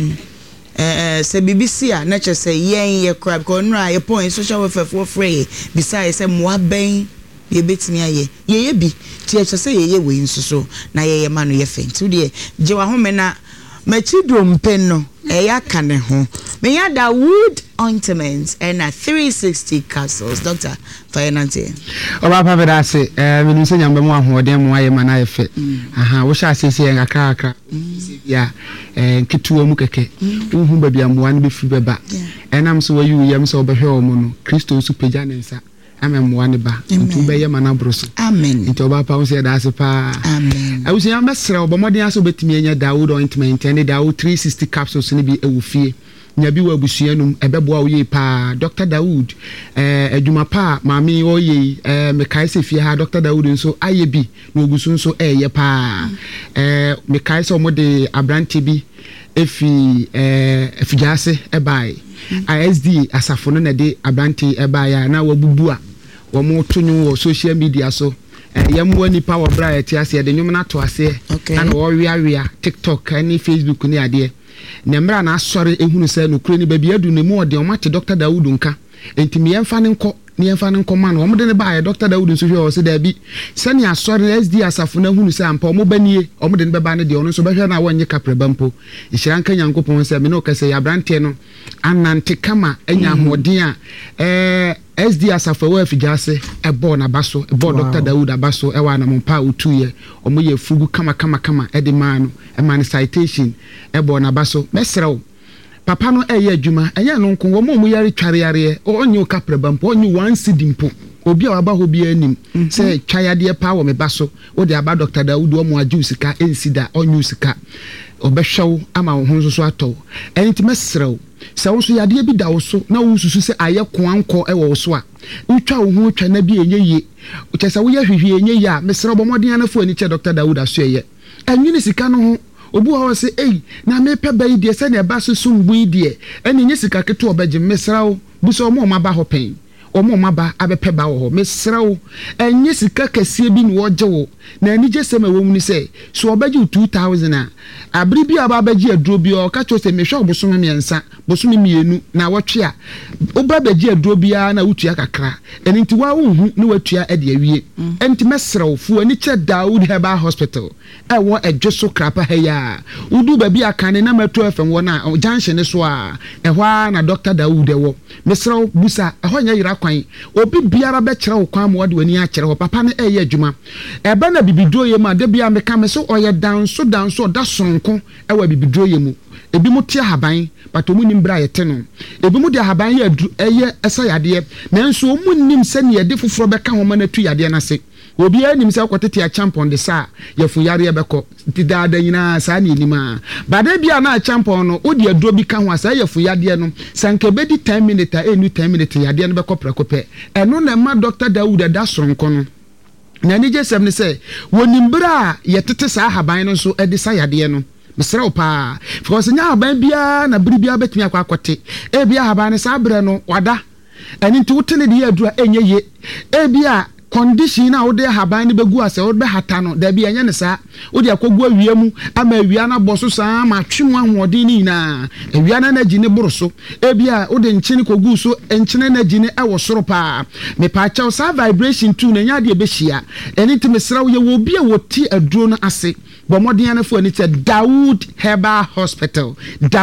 se BBC a na che say yen ye crab ko nra ye point social welfare for free besides say mo aben ye betimi aye ye bi ti che say ye we nsuso na ye ma no ye fent de je wa ho me na machido mpen no eya kane ho me ya da wood ointments and 360 capsules Dr. Fayanante oba pa be da se me nu se nyambe mo ahoden mo aye ma na ye fe aha wo sha asese en akra ya kituwa mu keke uhu ba bia mo an be fi beba enam so wayu yam so obehwe o mo no Kristo su peja ne nsa amemwa ne ba ntu be ye ma na broso amen nti oba pa wo se da se pa amen awusi yam besra obomodin aso betimi enya Dawood ointment and Dawood 360 capsules ne bi ewufie nya bi wa abusuanum ebeboa wo ye pa Dr. Dawood adwuma pa maami wo ye me kai se fie ha Dr. Dawood nso aye bi na ogusu nso ye pa me kai se omode abranti bi efi efijase ebai ISD asafo no na de abranti ebai ya na wabubu a wo mo tonyu wo social media so yamwa nipa wo bra eti ase de nwom na to ase na wo wiawia TikTok ani Facebook ni ade nemra na asore ehunu se no kure ni ba bia du ne mu ode o mate Dr. Dawood nka entimi yemfa ne nko ni yemfa ne nko man wo de ne ba Dr. Dawood nso hwe o se da bi se ne asore SD asafo na hunu se ampa o mo banie o mo de ne beba ne de ono so behwe na wonye kapreba mpo ihira nka nyankopon se me no kase ya brante no anante kama enya hoden a SD asafo wa afijase ebo na baso ebo Dr. Dawood abaso e wa na mompa otuye o mo ye fugu kama e de manu e man citation ebo na baso mesrew papa no eye adwuma enya no nko wo mo yare tware yare onye o kapreba mpo onye one sidimpo obi a waba ho bi anim se twayade pa wo me baso o de aba Dr. Dawood o mo aju sika ensida onyu sika obehwew ama wo honso so ato enti mesrew se wo so yade bi da wo so na wo susu se aye koanko e wo so a utwa wo ho twa na bi enye uchese wo ye hwehwe enye ye a mesrew bomodin anafo ani che Dr. Dawood aso ye enwini sika no ho obu ha se na mepe bai de se na ba so sumbu de eni nye sika keto obegye mesrew bu so mo ma ba ho pen omo maba abepe ba wo mesrew enye sika kasie bi ni woje wo na ani je sema wo mu se so obegye 2000 a abri bi aba abegye aduro bi o ka cho se mehwe obosom miensa bosom mienu na wotwe a oba begye aduro bi a na wotua kakra eni nti wa wo hu na watua e de awie enti mesrew fu ani che Dawood Herbal Hospital e wo edwoso krapa ha ya udu ba bi akane na mato afem wo na junction so a e hwa na Dr. Dawood wo mesrew busa e ho nya yira obi biara be kire wo kwan mo wode wani a kire ho papa ne eye adwuma ebe na bibidroye ma de bia meka me so oye danso da sonko e wa bibidroye mu ebi mu tie haban pato mu nim bra yete no ebi mu de haban ye eye esa yade nanso mu nim se ne yede foforo be ka ho ma na tu yade na se obi anim se kwotete a champion de sa yefu yare beko tidada nyina sa na enima bade bia na champion no odi aduro bi ka ho asa yefu yade no sanke bedi 10 minutes enu 10 minutes yade no beko prekope eno na ma Dr. Dawood da soronko no na ni jesem ne se wonimbra yetete sa haban no so edi sa yade no mesrew pa because nya haban bia na biri bia betumi akwakote e bia haban ne sa bre no wada eni nti wotene de adura enye ye e bia condition na wode haban ne begu ase wode hata no da bia nya ne sa wode akogu awia mu ama awia na boso sa ma twemu ahoden ni na awia na gine boroso e bia wode nchini kogu so enchine na gine e wo soro pa me pa cha sa vibration tu na nya de be hia eni ti mesrew ye wo bia woti aduro no ase bomodin anafo ani te Dawood Herbal Hospital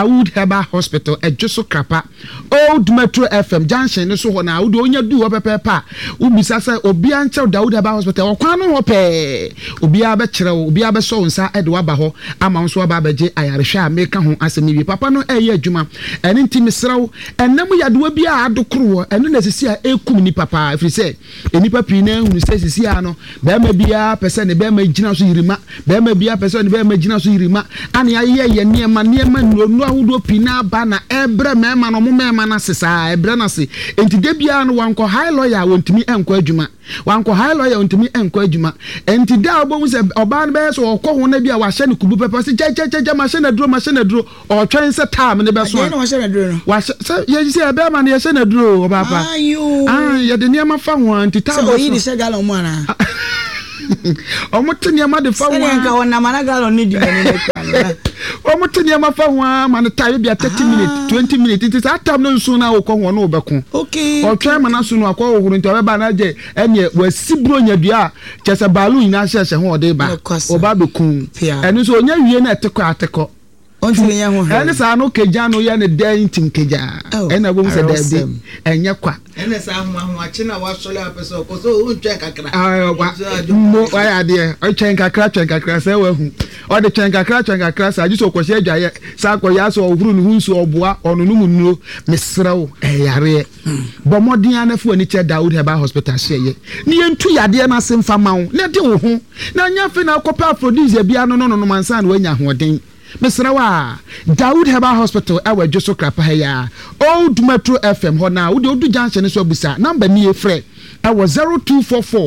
ejoso krapa Old Metro FM junction ne so ho na wo onya du opepepa ubisa se obi anche Dawood Herbal Hospital okwan no ho pe obi a be kire obi a be so nsa e de waba ho ama nso aba beje ayarehwe a meka ho asemi bi papa no eye adwuma eni nti mesrew enam yadewa bi a adokro eno na sisi a ekum ni papa afri se eni papi na hunu se sisi a no be ma bia pese ne be ma gina so yirima be ma bia bia person be magina so yirima ane aye ye niema nu ahodo pina ba na ebre mema no mo mema na sesa ebre na se enti de bia no wanko high lawyer wontimi enko adwuma wanko high lawyer wontimi enko adwuma enti da obo se oba no be so okọ ho na bia wa hye ne kubu pepe se je machine duro o twen se time ne be so no machine duro no wa se ye se ebe ma ne ye hye ne duro papa ye de niema fa ho enti ta so yi di se galon mo ana omote niema de fa ho nka wona mana galon ni di ne omote niema fa ho ma ne ta bia 30 minutes 20 minutes it is that time no so na okọ ho no obekun okay o twen ma na so no akọ ohuru nti obeba na je ene wasibro nyadua chese balu ina hye ho ode ba oba bekun eno so onya wie na ateko ontimi nya ho ene sa no keja no ye ne dan tinkeja ena bo se da bi enye kwa ene sa ho achi na wa sole apese okoso o ntwen kakra mo aya de o twen kakra se wa hu o de twen kakra sa ajuso okosi adwaye sa akoya so ohuru nu hunsu oboa onu nu munuro mesrew yare bomodin anafu ani che Dawood Herbal Hospital sheye ni entu yade na semfa mawo na de wo ho na nya fe na akopa aphrodisia bia no mansa na wanya hoden Mesrawa Dawood Herbal Hospital awa Joso Krapa ya Old Metro FM ho na wo de junction so busa number ni efre awa 0244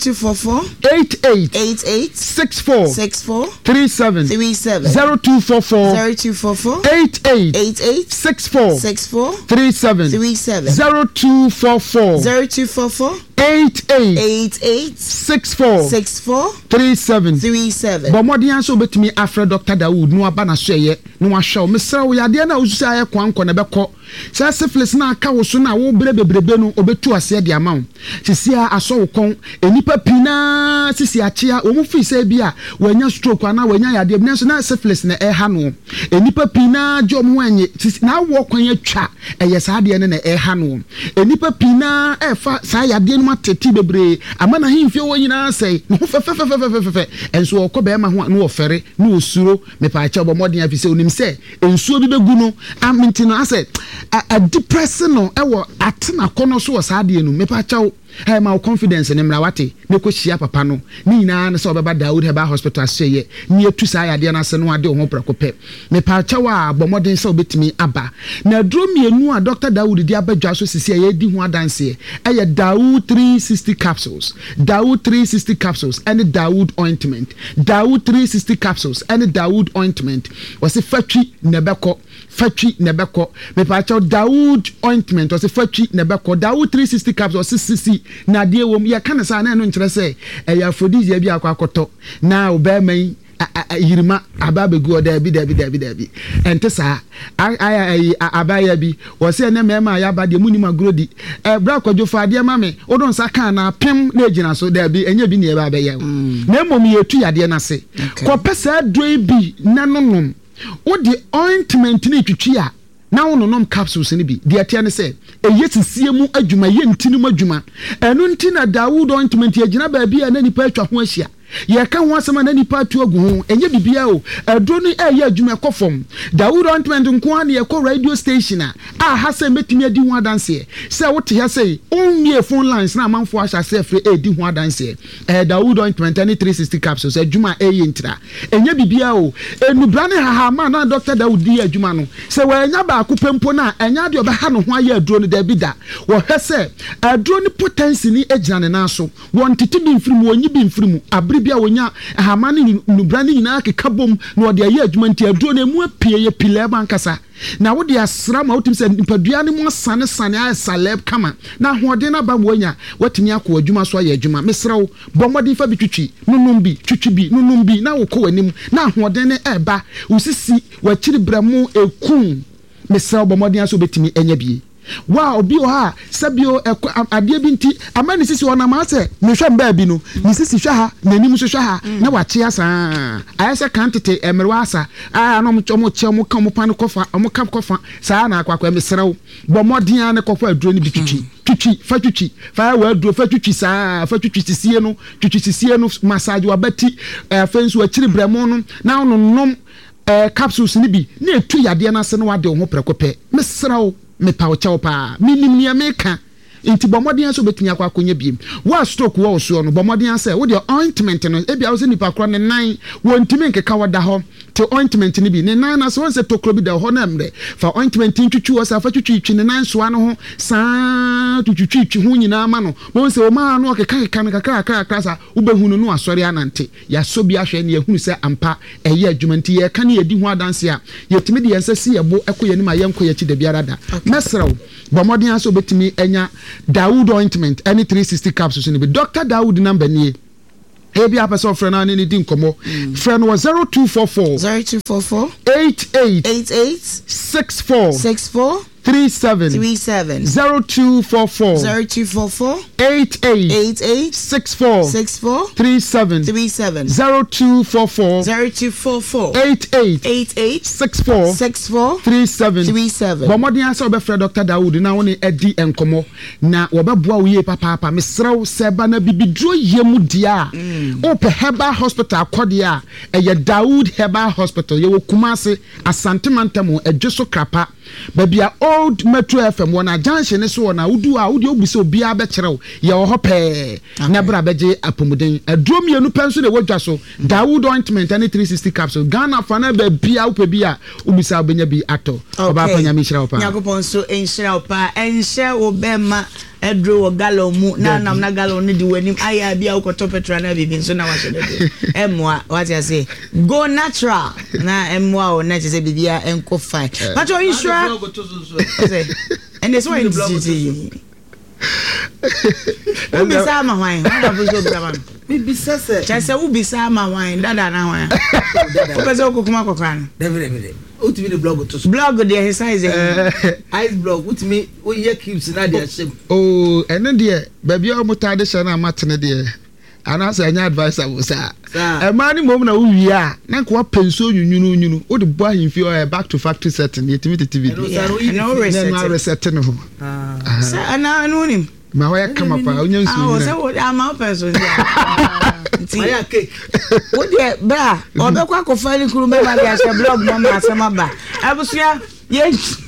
88 64 37 0244 88 64 37 0244 88 64 37 bomodian so betimi afre Dr. Dawood no aba na so ye no ahwe mesra wo yade na osusu aye kwanko na beko sa syphilis na aka wo so na wo berebebrebe no obetu ase de ama wo sisia aso wo kon enipa pina sisia chia wo mu fi se bia wanya stroke ana wanya yade bi so na syphilis na eha no enipa pina jom wanye na wo kon atwa eye sa de ne na eha no enipa pina efa sa yade no mateti bebre amana himfie wo nyina sei no fe enso okobe ma ho no ofere no osuro me pa acha bo modern afise onim se ensuo bi begu no aminti no ase a depression no ewo atena kono so saade enu me pa acha hey my confidence ne mrawate me ko hia papa no ni nyina ne so obeba Dawood Herbal Hospital seye ni etu sa yade na se no ade ho prekope me pa acha wa bomoden se obetimi aba na dro mienu a Dr. Dawood di abadwa so sisi ye di ho adanse eye Dawood 360 capsules Dawood 360 capsules and Dawood ointment Dawood 360 capsules and Dawood ointment was fatwi nebeko me pa acha Dawood ointment was fatwi nebeko Dawood 360 capsules sisi na de wom ya kana sa na no nkyere se ya aphrodisia bi akwakoto na obaman yirima ababegu dabi ente sa abaya bi wo se na mema ya ba de munima grodi bra kwadwo fa de mame odon sa kan na pem na ejina so dabi enya bi ne ya ba ya na mom yetu yade na se ko pesa doi bi nanomnom wo de ointment ni twitwi a na wono nom capsules ni bi de atia ne se eyesisie mu adwuma ye ntini mu adwuma enu ntina Dawood ointment ye gina ba bia na nipa atwa ho ahia ye ka ho asema na nipa atu agu ho enye bibia o adro ni eye adwuma kofom Dawood ointment nko an ye ko radio station a ha se metimi adi ho adanse se wote ya se onye phone lines na amanfo ahya se free edi ho adanse Dawood ointment ani 360 capsules adwuma eye ntira enye bibia o enubra ne haha ma na Dr. Dawood di adwuma no se wanya ba akupempo na enya de oba ha no ho aye adro ni da bida wo hese adro ni potency ni ejina ne na so won titi bi mfirimu onyi bi mfirimu abri bia wonya hamane nubra ni nyina ke kabom na ode aye adwuma nti adro na mu apie ye pile bankasa na wode asra ma wotim se nipadua ne mu sane a saleb kama na hoode na ba wonya watimi akọ adwuma so aye adwuma mesrew bomodi fa bi twitwi nunum bi na wo ko wanim na hoode ne eba usisi wachiri bramu ekun mesrew bomodi aso betimi enya bi wow obi o ha sabio ade bi nti amani sisi wona ma se mehwe mba bi no ni sisi hwa ha nanim so hwa ha na wache asa ayese kantete emerwa asa no mo che mo kan mo pan kofa mo kap kofa saa na akwa mesrew bomodin ane kofa aduro ni bi twitwi fa wa aduro fa twitwi saa fa twitwi sisie no massage wa bati fensu akiri bremo no na ono nom capsules ni bi na etu yade na se no wade ho prekope mesrew me pa o pa minimnia meka inti bomodin so betumi akwa akonya biem wa stroke wo so no bomodin say wo de ointment no e bia wo se nipa kro ne nan wo ntimi nkeka wada ho te ointment ni bi ne nan na so se tokro bi da ho na mre fa ointment ntwitwi wo sa fa twitwi ne nan so ano ho sa twitwi ho nyina ma no wo se o ma no okeka kakra sa wo behunu no asori anante ya so bi ahwe ne ehunu se ampa eye adwumanti ye ka ne yedi ho adanse a yetimi de yense se yebo ekoye ni ma yenko ye chi da biara da mesrew bomodin aso betimi enya Dawood ointment any 360 capsules ni be Dr. Dawood number ni ebi apeso friend na ni din komo friend was 0244 88 64 37 0244 88 64 37 0244 88 64 37 bomodin asa obefre Dr. Dawood na woni edi enkomo na wobeboa wo ye papa mesrew seba na bibidro yemu dia ope Herbal Hospital akodia eye Dawood Herbal Hospital ye wo Kumase Asante Mantamo edweso krapa babia old Metro FM wona junction so wona wudu a wudi obuso obia be kirew ye wo hope na bra beje apomuden adrom yenu penso de wodwa so Dawood ointment any 360 capsule Ghana fana ba bia upe bia ubisa obenya bi ato oba panya mi kirew pa yakopon so enhira pa enhye obema edro wo gallon mu na nam na gallon ni di wanim aya bia ukoto petrol na bibi so na wahye de emwa what you say go natural na emwa o na chese bibia enko fine but you insure and this one is ubisa ma hwan na buzo brama bibisa se chese ubisa ma hwan dada na hwan ubeza okokuma kokran definitely utimi the blog to blog the exercise ice blog utimi o ye clips na dia shim oh ene de baby o mutade sha na matene de ana say anya advice abosa e ma ni mom na wo wi a na ko penso nyunu o de bo ahimfi o back to factory setting yetimi tv no reset no sa ana anonim ma ho ya kama pa onye nsu ni so wo ama penso aya cake wo de bra obekwa ko fali kuru me ma dia she blog mama asema ba abusia ye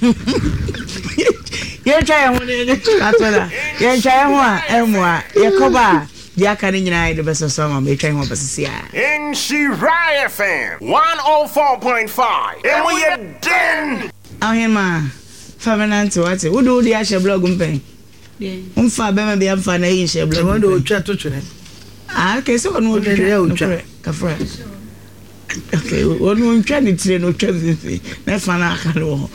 try ho ne atola ye try ho a emwa ye koba dia kan nyina ide beso so ma me try ho basisia in Shiraya FM 104.5 and we are den ahema Faminante what wo do dia she blog mpen umfa be ma bia mfa na yin she blog wo do twa to twene okay so no twa kafra okay wonu ntwa ni tire no twa fifi na fa na aka no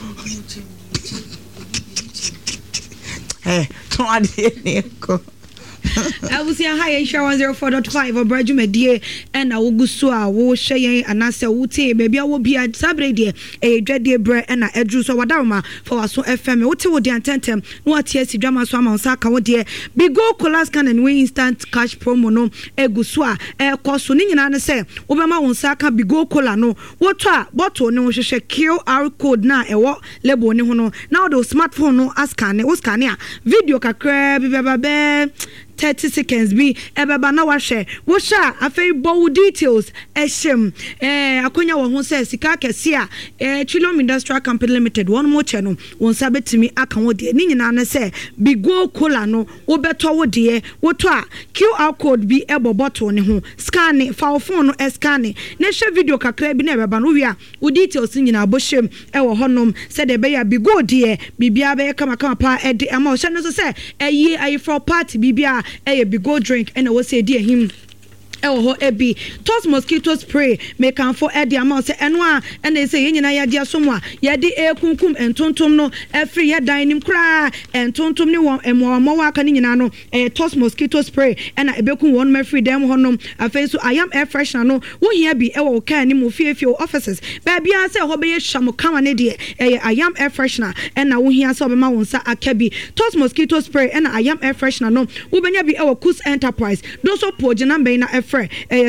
to ade ne ko Abusia high share 104.5 obrajumedie and awugusu a wo hyeyen anase wuti baby a wo bia sabre de dwade bre na edru so wadaroma for waso FM wuti wo de antentem no atie si dwama so ama nsaka wo de bigo colas can and we instant cash promo no egusu a ekoso ni nyina ne se wo bema wo nsaka bigo cola no wo to a bottle ne wo hwehwe QR code na ewo label ne ho no na wo smartphone no askane wo scan a video kakra bi beba 30 seconds bi ebeba na wahwe wo sha afei bow details ehim akonya wo ho se sika kese a Trillium Industrial Company Limited one more channel won sabetimi aka wo de ni nyina na se bigo cola no wo beto wo de wo to a QR code bi ebo bottle ne ho scan fa phone no scan na hwe video kakra bi na ebeba no wi a wo details nyina bohwem ewo honom se de be ya bigo de bibia be kama pa e de ama wo hwe no so se ayi for party bibia bigo drink and I will say dear him ho ebi toss mosquito spray make am for e dia ma say enwa and they say nyina ya dia somwa ya di ekunkum entontom no every ya dining kra entontom ni won emo wa aka ni nyina no toss mosquito spray and ebekun won ma free dem honom afei so I am air freshener no wo hia bi e wo ka ni mo fiefie offices ba bia say ho be ye hwam kama ne de I am air freshener and na wo hia say obema won sa akabi toss mosquito spray and I am air freshener no wo benya bi e wo Kus Enterprise do so po gina be na frɛ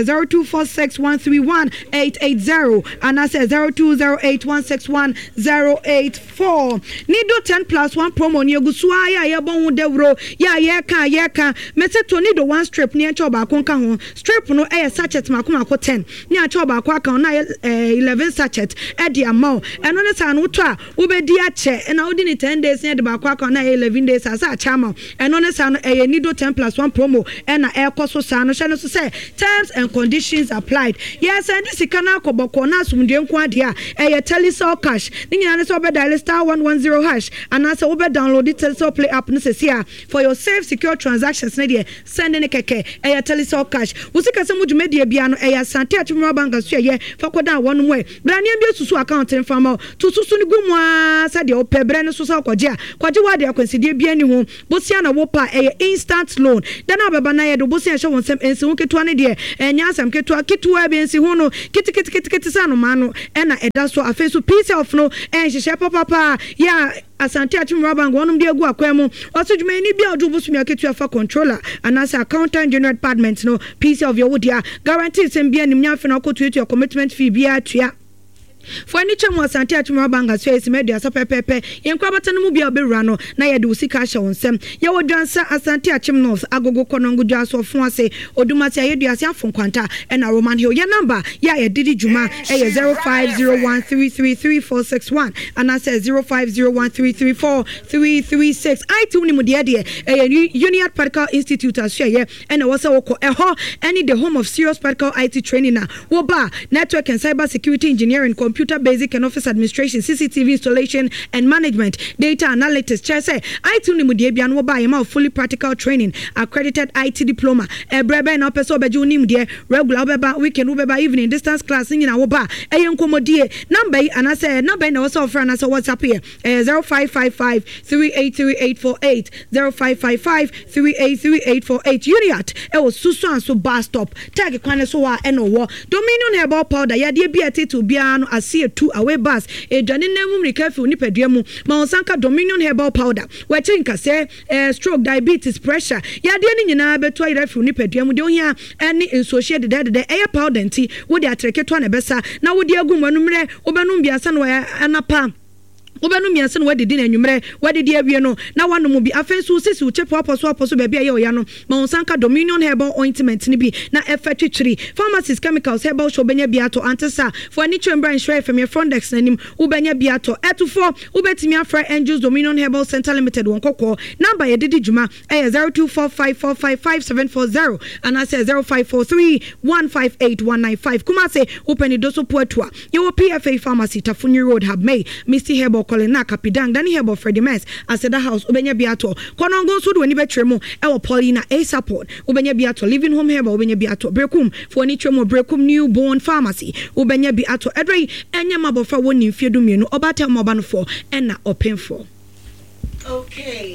0246131880 and I say 0208161084 Nido 10+1 promo ni egusua ya bon hu dewro ya ka mese to Nido one strip ni encho ba konka ho strip no sachet makoma 10 ni acho ba kwa kan na 11 sachet e di amount eno ne sa no to a wo be di ache na wo di ni 10 days ni de ba kwa kan na 11 days asa acha amount eno ne sa no Nido 10+1 promo na ekoso sa no hye no so say terms and conditions applied yes and this kana koboko na asumdie nko ade a telecel cash ni nyina ne so be dial *110# and as we download the Telecel Play app no se for your safe secure transactions na dey send ne keke telecel cash wo sika se mudwuma de bia no Asante Atumra Bank so fa koda won mo bra ne bi susu account en fama to susu ni gumu a se de opebre ne susu akwaje wa de akwansidie bia ni ho bosia na wo pa instant loan then abeba na ye do bosia hye won sem ensi wo ketua ne de enya asam ketua bi ensi ho no kiti sa no ma no na eda so afeso piece of no hye papa ya Asante Atumra Bank wonum de agu akwemu osudwuma ni bia odu bosumi aketua fa controller and as accountant general department no piece of your wodia guarantee sem bia nim nyafe na akotu your commitment fee bia tua for any chemo Asante Atumra Bank so esi media so pepepe yenkwa bata no mu bia obewura no na ye de usika hye wonsem ye wodwansa Asante Achim North agogo konongo dwa so fon ase odumati ye duase afon kwanta na Roman Hill ye number ya ye didi juma 0501333461 and I say 0501334336 I too ni mu de Union Medical Institute asye ye na wose woko eho any the home of serious medical IT training na wo ba network and cyber security engineering computer basic and office administration CCTV installation and management data analytics say IT ni mu de bia no ba yema fully practical training accredited IT diploma brebe na person obeju ni mu de regular obeba weekend obeba evening distance class ni na wo ba enkomodie number and I say number na what's offer and I say WhatsApp here 0555383848 0555383848 Uniat was susu anso bus stop tag kwane so wa eno Dominion herbal powder ya de bia to bia no ase 2 away bus edwane namu mrika fi onipadua mu ma onsanka Dominion herbal powder we chinka say stroke diabetes pressure ya de ni nyina beto ira fi onipadua mu de ohia ene ensohie de air powder nti wo de atreketo na besa na wo de agumanu mre obenum biasa no anapa Obenu mianse no wadi din anwumre wadi di awie no na wano mu bi afenso sisi uchepo aposo baabi aye oya no ma onsanka Dominion herbal ointment ni bi na efetwitwiri pharmacies chemicals herbal show benya biato antisa for any chamber insure from your frontex nanim ubenya biato etufo ubetimi afra Angels Dominion Herbal Center Limited won kokko number ye didi juma 0245455740 and I say 0543158195 kuma say upeni doso poatua your PFA pharmacy Tafuni Road have made Misty Herbal Colina Capidang Danny Herbal Freddy Mess Aseda House ubenya biato konongo so do ni betremo ewo Paulina A support ubenya biato living home herbal ubenya biato brekum for ni tremo brekum newborn pharmacy ubenya biato edrei enya mabofra woni mfiedu mienu obata mobano for ena open for okay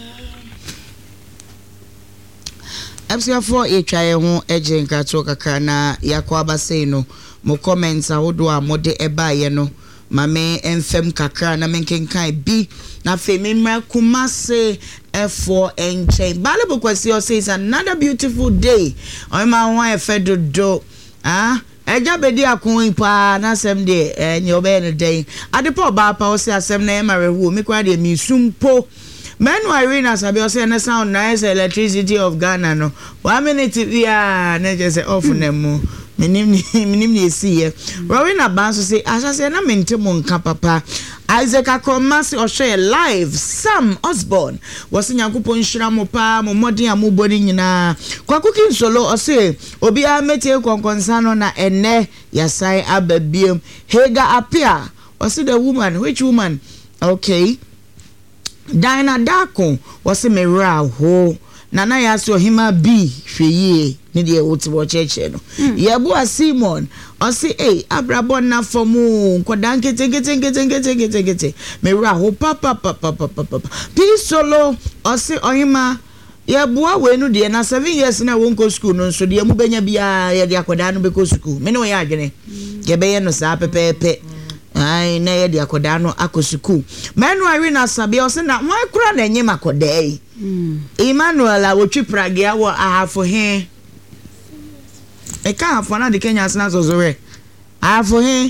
Absiafo etwaye ho ejenka to kakra na yakwaba sei no mo comments ahodo a mode ebaye no mame enfem kakra na menkenkan bi na femimra kumase F4 enchen balebo kwesi o says another beautiful day oyma ho efedodo eja bedi akun pa na sem de enye obe ne den adepo ba pa o se asem na emarehu me kwa de mi sumpo Menu Irene sabi o say na sound nice electricity of Ghana no 1 minute ya na je say off nemu minim ni see here Rowena Banso say asase na mente mo nka papa Isaac Akromasi o share live Sam Osborne was nyankopon hira mo pa mo modern amuboni nyina kwa cooking solo o say obi a metie konkonsa no na ene yasai ababiem Hega appear o say the woman which woman okay Dina Dako was a mirror ho Nana yaso hima B hweye ni de woti wo cheche no Yeboa Simon o say abrabon na fomu nkodan kete mirror ho papa P solo o say ohima Yeboa we no de na 7 years na wonko school no so de mu benya bia ye de akoda no be ko school me no ye adwene ye be ye no sa pepepe ai na ye de akoda no akosuku Menu Irene sabi o se na wan kura na enye makoda Emmanuel a wotwi pragia wo ahafo he e ka afọ na de Kenya asna zozore afọ he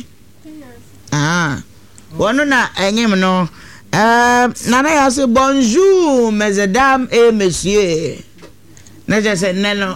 wono na enyem no nana ya say bonjour mesdames et messieurs na je say neno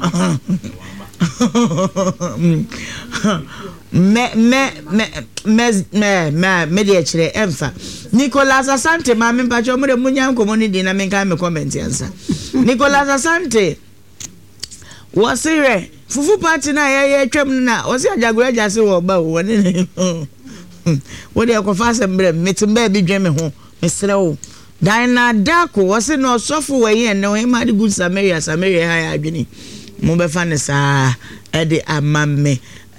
me de chire emfa Nicolas Asante ma me mpacho mo de munya nkomo di na me kan me comment ansa Nicolas Asante wasire fufu party na ye twam na wasi ajagora jase wo ba wo ne wo de ko fa sembre metimba bi dweme ho mesre wo Dina Dako wasi no sofo we yen no e ma de good Samaria ha ya adwini mo be fa ne sa e de amamme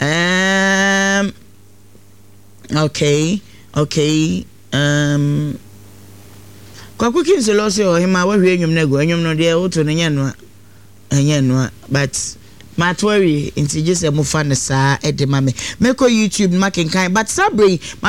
okay kwa kuki nselose o hima wa hwe enwum na go enwum no de woto ne nya no but matwari inti je se mo fa ne sa e de mame meko YouTube making kind but Sabri